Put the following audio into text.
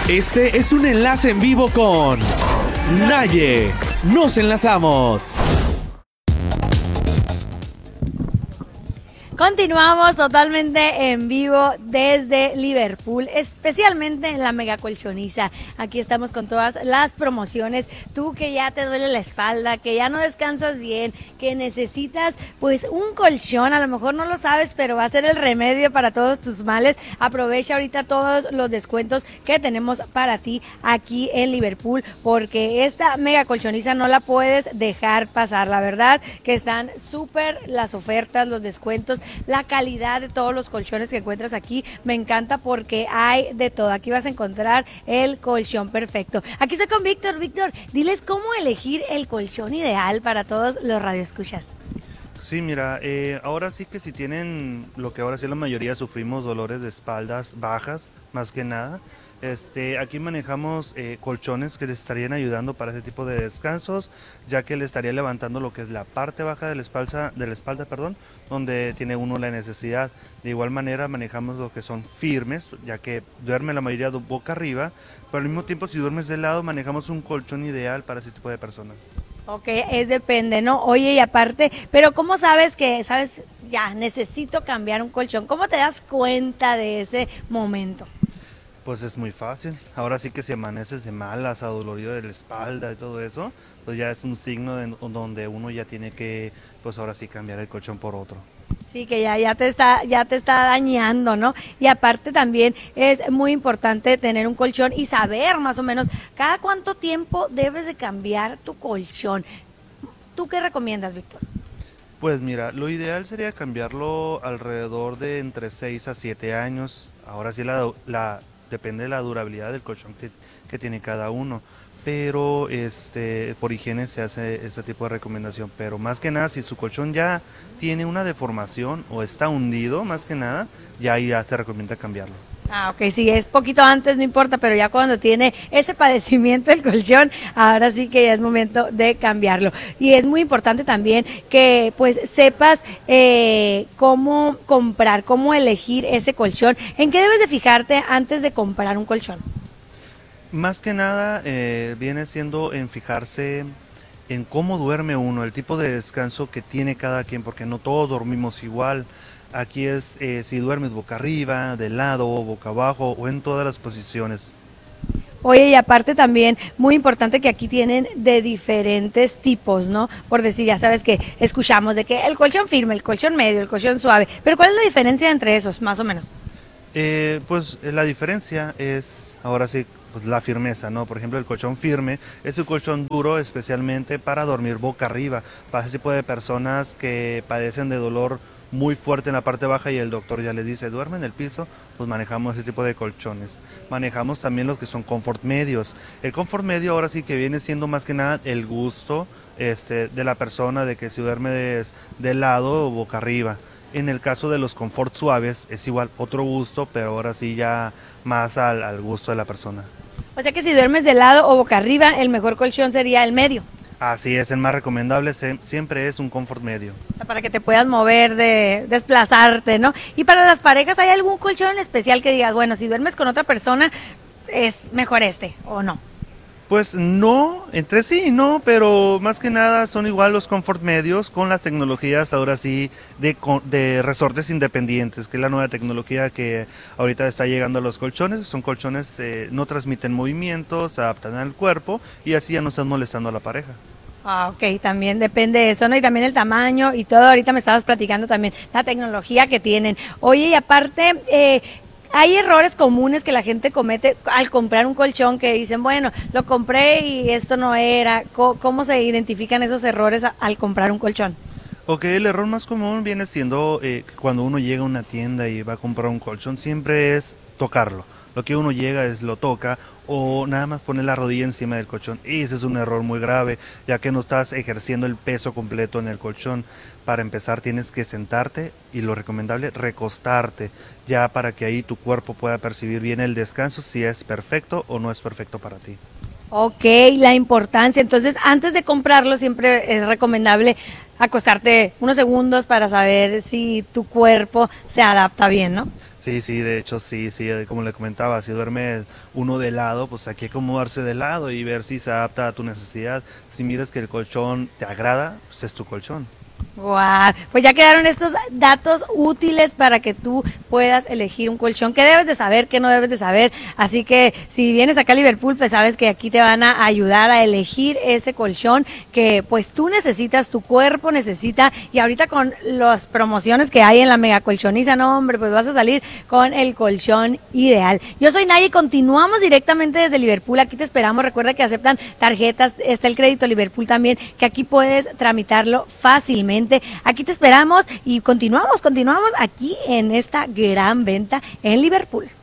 Este es un enlace en vivo con Naye. Nos enlazamos. Continuamos totalmente en vivo desde Liverpool, especialmente en la Mega Colchoniza. Aquí estamos con todas las promociones. Tú que ya te duele la espalda, que ya no descansas bien, que necesitas pues un colchón, a lo mejor no lo sabes, pero va a ser el remedio para todos tus males. Aprovecha ahorita todos los descuentos que tenemos para ti aquí en Liverpool, porque esta Mega Colchoniza no la puedes dejar pasar. La verdad que están súper las ofertas, los descuentos, la calidad de todos los colchones que encuentras aquí. Me encanta porque hay de todo. Aquí vas a encontrar el colchón perfecto. Aquí estoy con Víctor. Víctor, diles cómo elegir el colchón ideal para todos los radioescuchas. Sí, mira, ahora sí que si tienen lo que ahora sí la mayoría sufrimos, dolores de espaldas bajas, más que nada, aquí manejamos colchones que les estarían ayudando para ese tipo de descansos, ya que le estaría levantando lo que es la parte baja de la espalda, donde tiene uno la necesidad. De igual manera manejamos lo que son firmes, ya que duerme la mayoría boca arriba, pero al mismo tiempo si duermes de lado manejamos un colchón ideal para ese tipo de personas. Ok, depende, ¿no? Oye, y aparte, pero ¿cómo sabes ya, necesito cambiar un colchón? ¿Cómo te das cuenta de ese momento? Pues es muy fácil. Ahora sí que si amaneces de malas, adolorido de la espalda y todo eso, pues ya es un signo donde uno ya tiene que, pues ahora sí cambiar el colchón por otro. Sí, que ya te está dañando, ¿no? Y aparte también es muy importante tener un colchón y saber más o menos cada cuánto tiempo debes de cambiar tu colchón. ¿Tú qué recomiendas, Víctor? Pues mira, lo ideal sería cambiarlo alrededor de entre 6 a 7 años. Ahora sí depende de la durabilidad del colchón que tiene cada uno. Pero por higiene se hace este tipo de recomendación. Pero más que nada, si su colchón ya tiene una deformación o está hundido, más que nada, ya te recomienda cambiarlo. Ah, ok, si es poquito antes no importa, pero ya cuando tiene ese padecimiento del colchón, ahora sí que ya es momento de cambiarlo. Y es muy importante también que pues sepas cómo comprar, cómo elegir ese colchón. ¿En qué debes de fijarte antes de comprar un colchón? Más que nada viene siendo en fijarse en cómo duerme uno, el tipo de descanso que tiene cada quien, porque no todos dormimos igual. Aquí es si duermes boca arriba, de lado, boca abajo o en todas las posiciones. Oye, y aparte también, muy importante que aquí tienen de diferentes tipos, ¿no? Por decir, ya sabes que escuchamos de que el colchón firme, el colchón medio, el colchón suave, pero ¿cuál es la diferencia entre esos, más o menos? La diferencia es, ahora sí, pues la firmeza, ¿no? Por ejemplo, el colchón firme es un colchón duro especialmente para dormir boca arriba, para ese tipo de personas que padecen de dolor muy fuerte en la parte baja y el doctor ya les dice, duerme en el piso, pues manejamos ese tipo de colchones. Manejamos también los que son confort medios. El confort medio ahora sí que viene siendo más que nada el gusto de la persona de que si duerme de lado o boca arriba. En el caso de los confort suaves es igual otro gusto, pero ahora sí ya más al gusto de la persona. O sea que si duermes de lado o boca arriba, el mejor colchón sería el medio. Así es, el más recomendable siempre es un confort medio. Para que te puedas mover, desplazarte, ¿no? Y para las parejas, ¿hay algún colchón en especial que digas, bueno, si duermes con otra persona, es mejor o no? Pues no, entre sí y no, pero más que nada son igual los confort medios con las tecnologías ahora sí de resortes independientes, que es la nueva tecnología que ahorita está llegando a los colchones. Son colchones, no transmiten movimientos, se adaptan al cuerpo y así ya no están molestando a la pareja. Ah, ok, también depende de eso, ¿no? Y también el tamaño y todo. Ahorita me estabas platicando también la tecnología que tienen. Oye, y aparte, hay errores comunes que la gente comete al comprar un colchón que dicen, bueno, lo compré y esto no era. ¿Cómo se identifican esos errores al comprar un colchón? Ok, el error más común viene siendo cuando uno llega a una tienda y va a comprar un colchón, siempre es tocarlo. Lo que uno llega es lo toca o nada más pone la rodilla encima del colchón. Y ese es un error muy grave, ya que no estás ejerciendo el peso completo en el colchón. Para empezar tienes que sentarte y lo recomendable, recostarte, ya para que ahí tu cuerpo pueda percibir bien el descanso, si es perfecto o no es perfecto para ti. Ok, la importancia. Entonces, antes de comprarlo, siempre es recomendable acostarte unos segundos para saber si tu cuerpo se adapta bien, ¿no? Sí, sí, de hecho sí, sí, como le comentaba, si duerme uno de lado, pues hay que acomodarse de lado y ver si se adapta a tu necesidad. Si miras que el colchón te agrada, pues es tu colchón. Wow, pues ya quedaron estos datos útiles para que tú puedas elegir un colchón. ¿Qué debes de saber, qué no debes de saber? Así que si vienes acá a Liverpool, pues sabes que aquí te van a ayudar a elegir ese colchón que pues tú necesitas, tu cuerpo necesita. Y ahorita con las promociones que hay en la mega colchoniza, no hombre, pues vas a salir con el colchón ideal. Yo soy Naye y continuamos directamente desde Liverpool. Aquí te esperamos. Recuerda que aceptan tarjetas, está el crédito Liverpool también, que aquí puedes tramitarlo fácilmente. Aquí te esperamos y continuamos aquí en esta gran venta en Liverpool.